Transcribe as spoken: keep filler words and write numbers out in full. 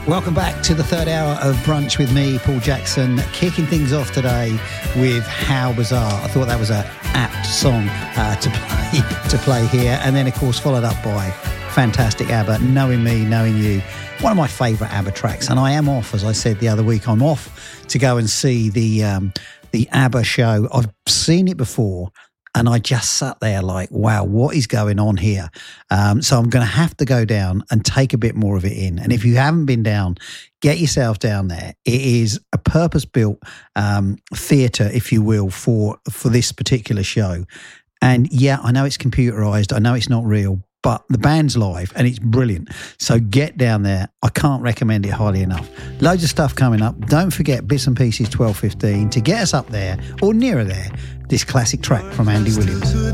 Welcome back to the third hour of Brunch with me, Paul Jackson, kicking things off today with How Bizarre. I thought that was an apt song uh, to play to play here, and then of course followed up by fantastic ABBA, Knowing Me, Knowing You, one of my favourite ABBA tracks. And I am off, as I said the other week, I'm off to go and see the um, the ABBA show. I've seen it before, and I just sat there like, wow, what is going on here? Um, so I'm going to have to go down and take a bit more of it in. And if you haven't been down, get yourself down there. It is a purpose-built um, theatre, if you will, for for this particular show. And yeah, I know it's computerised. I know it's not real, but the band's live and it's brilliant. So get down there. I can't recommend it highly enough. Loads of stuff coming up. Don't forget Bits and Pieces twelve fifteen to get us up there or nearer there. This classic track from Andy Williams.